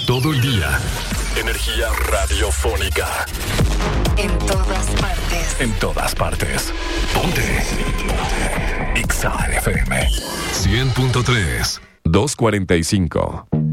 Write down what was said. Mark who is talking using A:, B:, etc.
A: todo el día. Energía radiofónica.
B: En todas partes.
A: En todas partes. Ponte. Exa FM 100.3 245.